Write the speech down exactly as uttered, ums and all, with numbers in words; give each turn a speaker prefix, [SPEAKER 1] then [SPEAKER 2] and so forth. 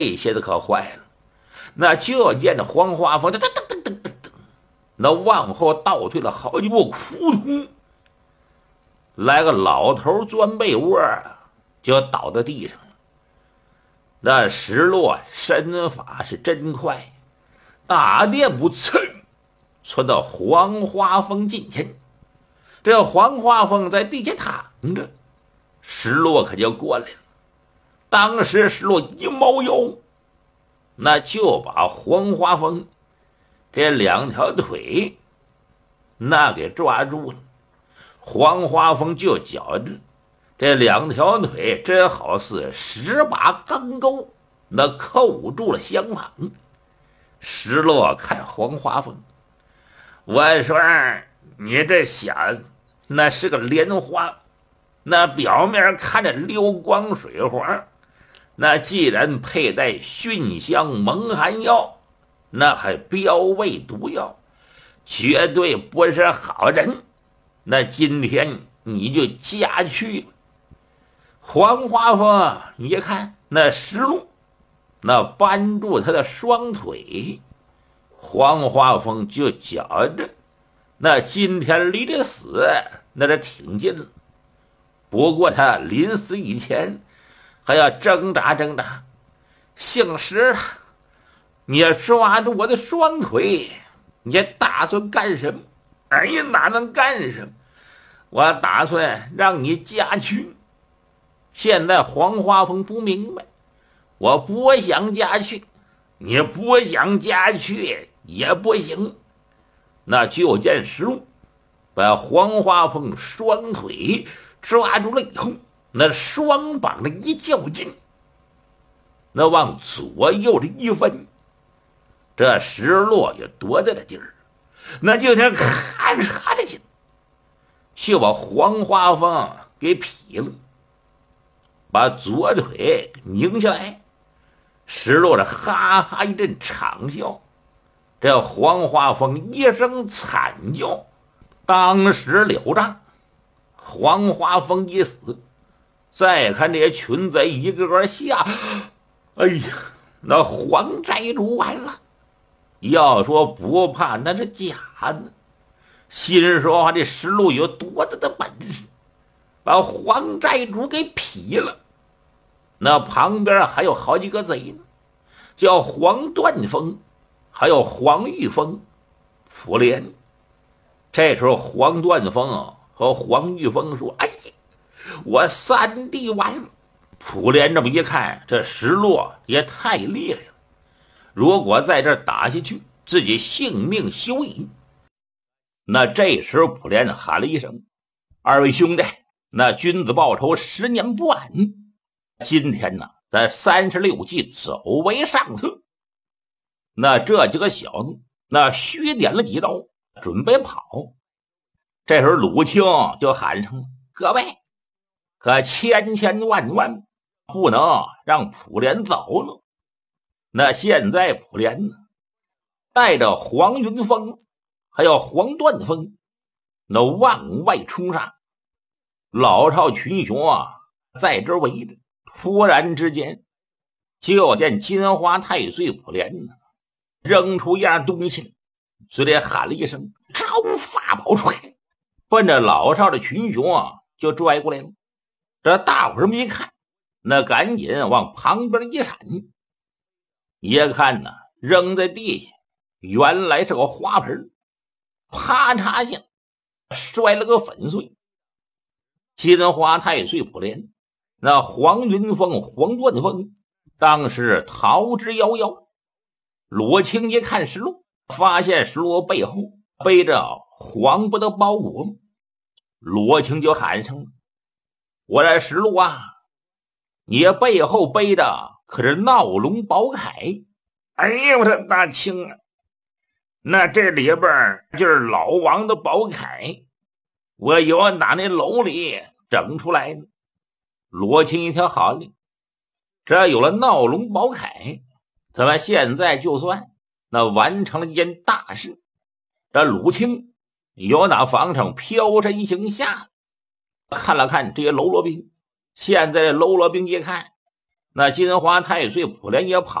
[SPEAKER 1] 这些子可坏了，那就见着黄花峰噔噔噔噔噔噔，那往后倒退了好几步，扑通，来个老头钻被窝，就倒在地上了。那石落身法是真快，大垫步噌窜到黄花峰近前。这黄花峰在地下躺着，石落可就过来了。当时石落一猫腰，那就把黄花峰这两条腿那给抓住了。黄花峰就觉着这两条腿真好似十把钢钩，那扣住了相仿。石落看黄花峰，我说你这小子那是个莲花，那表面看着溜光水滑，那既然佩戴熏香蒙汗药，那还标位毒药，绝对不是好人。那今天你就家去吧。黄花峰一看那石路，那扳住他的双腿，黄花峰就觉着那今天离这死那是挺近了。不过他临死以前还要挣扎挣扎。姓石的，你抓住我的双腿，你打算干什么？哎呀，哪能干什么？我打算让你家去。现在黄花峰不明白，我不想家去，你不想家去也不行。那就见石路把黄花峰双腿抓住了以后，那双膀的一较劲，那往左右的一分，这石落也多大的劲儿，那就像咔嚓的劲，就把黄花峰给劈了，把左腿拧下来。石落着哈哈一阵长笑，这黄花峰一声惨叫，当时了账。黄花峰一死，再看这些群贼一个个下，哎呀，那黄寨主完了。要说不怕那是假的，心说话这石路有多大的本事，把黄寨主给劈了。那旁边还有好几个贼呢，叫黄断峰，还有黄玉峰、普莲。这时候黄断峰和黄玉峰说：“哎呀，我三弟完了。”普莲这么一看，这石落也太厉害了，如果在这打下去，自己性命休矣。那这时候普莲喊了一声：“二位兄弟，那君子报仇，十年不晚。今天呢，在三十六计走为上策。”那这几个小子那虚点了几刀，准备跑。这时候鲁清就喊上了：“各位，可千千万万不能让普莲走了。”那现在普莲呢，带着黄云峰还有黄断峰，那往外冲杀。老少群雄啊，在这围着。突然之间，就见金花太岁普莲呢，扔出一样东西来，嘴里喊了一声：“招法宝锤！”奔着老少的群雄啊，就拽过来了。这大伙儿们一看，那赶紧往旁边一闪，一看呢，扔在地下，原来是个花盆，啪嚓下摔了个粉碎。金花太岁普莲，那黄云峰、黄断峰当时逃之夭夭。罗青一看石路，发现石路背后背着黄布的包裹，罗青就喊上了：“我这石路啊，你背后背的可是闹龙宝铠。”哎呀，我的大青啊，那这里边就是老王的宝铠，我有打那楼里整出来的。罗青一听，好嘞，这有了闹龙宝铠，咱们现在就算那完成了一件大事。这鲁青由那房上飘身行下，看了看这些喽啰兵，现在喽啰兵一看， 那金华太岁普莲也跑